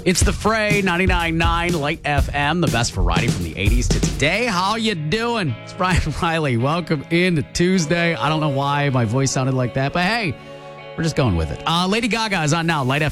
It's the Fray 99.9 Light FM, the best variety from the 80s to today. How you doing? It's Brian Riley. Welcome in to Tuesday. I don't know why my voice sounded like that, but hey, we're just going with it. Lady Gaga is on now, Light FM.